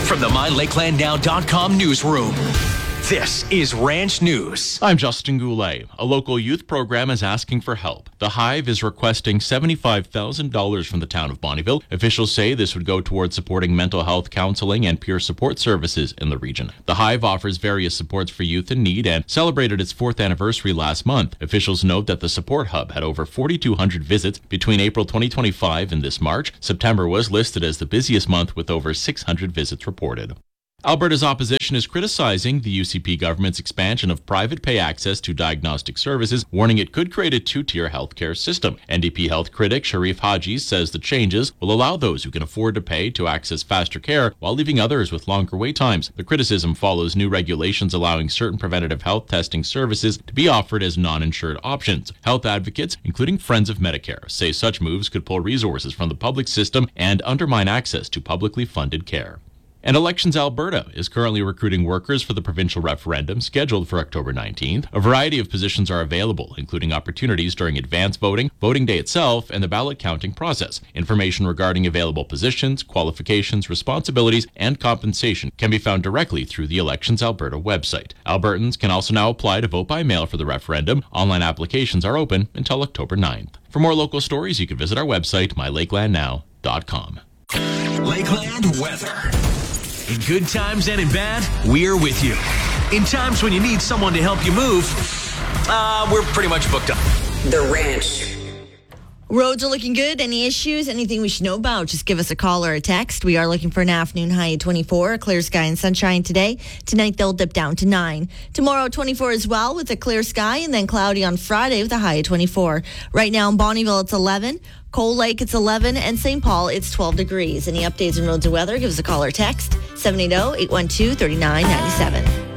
From the MyLakelandNow.com newsroom, this is Ranch News. I'm Justin Goulet. A local youth program is asking for help. The Hive is requesting $75,000 from the town of Bonnyville. Officials say this would go towards supporting mental health counseling and peer support services in the region. The Hive offers various supports for youth in need and celebrated its 4th anniversary last month. Officials note that the support hub had over 4,200 visits between April 2025 and this March. September was listed as the busiest month with over 600 visits reported. Alberta's opposition is criticizing the UCP government's expansion of private pay access to diagnostic services, warning it could create a two-tier healthcare system. NDP health critic Sharif Haji says the changes will allow those who can afford to pay to access faster care while leaving others with longer wait times. The criticism follows new regulations allowing certain preventative health testing services to be offered as non-insured options. Health advocates, including Friends of Medicare, say such moves could pull resources from the public system and undermine access to publicly funded care. And Elections Alberta is currently recruiting workers for the provincial referendum scheduled for October 19th. A variety of positions are available, including opportunities during advance voting, voting day itself, and the ballot counting process. Information regarding available positions, qualifications, responsibilities, and compensation can be found directly through the Elections Alberta website. Albertans can also now apply to vote by mail for the referendum. Online applications are open until October 9th. For more local stories, you can visit our website, mylakelandnow.com. Lakeland weather. In good times and in bad, we're with you. In times when you need someone to help you move, we're pretty much booked up. The Ranch. Roads are looking good. Any issues, anything we should know about, just give us a call or a text. We are looking for an afternoon high of 24, clear sky and sunshine today. Tonight, they'll dip down to 9. Tomorrow, 24 as well with a clear sky, and then cloudy on Friday with a high of 24. Right now in Bonnyville, it's 11. Cold Lake, it's 11. And St. Paul, it's 12 degrees. Any updates on roads and weather, give us a call or text. 780-812-3997.